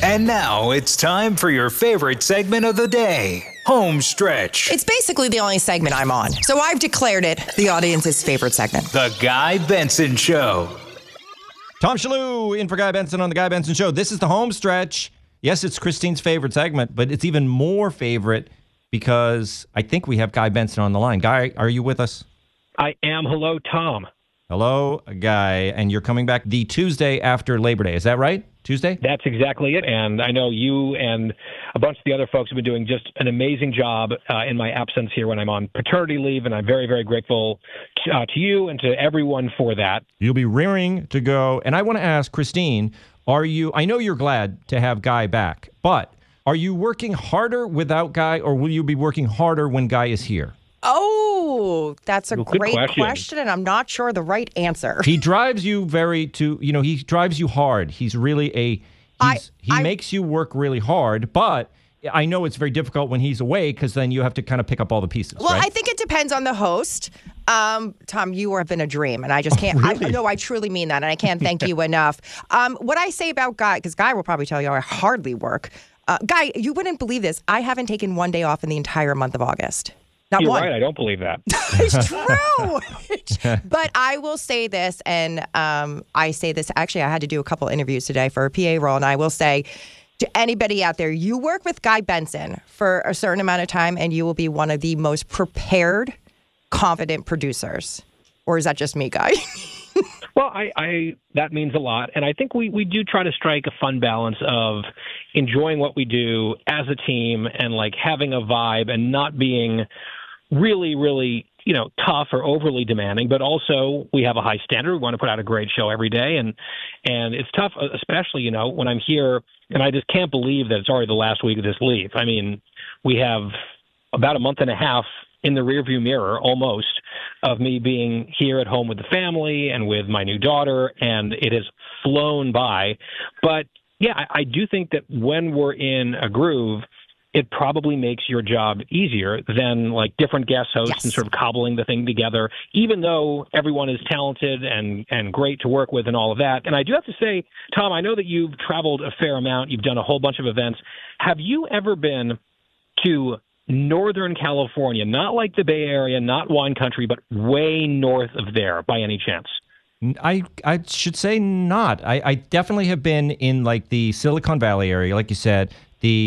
And now it's time for your favorite segment of the day, Home Stretch. It's basically the only segment I'm on, so I've declared it the audience's favorite segment. The Guy Benson Show. Tom Shalhoub in for Guy Benson on The Guy Benson Show. This is the Home Stretch. Yes, it's Christine's favorite segment, but it's even more favorite because I think we have Guy Benson on the line. Guy, are you with us? I am. Hello, Tom. Hello, Guy. And you're coming back the Tuesday after Labor Day. Is that right? Tuesday? That's exactly it. And I know you and a bunch of the other folks have been doing just an amazing job in my absence here when I'm on paternity leave. And I'm very, very grateful to you and to everyone for that. You'll be rearing to go. And I want to ask Christine, I know you're glad to have Guy back, but are you working harder without Guy, or will you be working harder when Guy is here? Oh, that's a great question, and I'm not sure the right answer. He drives you he drives you hard. He's really he makes you work really hard, but I know it's very difficult when he's away because then you have to kind of pick up all the pieces. Well, right? I think it depends on the host. Tom, you have been a dream, and I just can't. Really? I truly mean that, and I can't thank you enough. What I say about Guy, because Guy will probably tell you I hardly work. Guy, you wouldn't believe this. I haven't taken one day off in the entire month of August. Not You're one. right. I don't believe that. It's true. But I will say this, and I say this. Actually, I had to do a couple interviews today for a PA role, and I will say to anybody out there, you work with Guy Benson for a certain amount of time, and you will be one of the most prepared, confident producers. Or is that just me, Guy? Well, I that means a lot. And I think we do try to strike a fun balance of enjoying what we do as a team and like having a vibe and not being really, really, tough or overly demanding, but also we have a high standard. We want to put out a great show every day. And it's tough, especially, when I'm here, and I just can't believe that it's already the last week of this leave. I mean, we have about a month and a half in the rearview mirror almost of me being here at home with the family and with my new daughter, and it has flown by. But yeah, I do think that when we're in a groove, it probably makes your job easier than like different guest hosts Yes. and sort of cobbling the thing together, even though everyone is talented and great to work with and all of that. And I do have to say, Tom, I know that you've traveled a fair amount. You've done a whole bunch of events. Have you ever been to Northern California, not like the Bay Area, not wine country, but way north of there by any chance? I should say not. I definitely have been in like the Silicon Valley area, like you said, the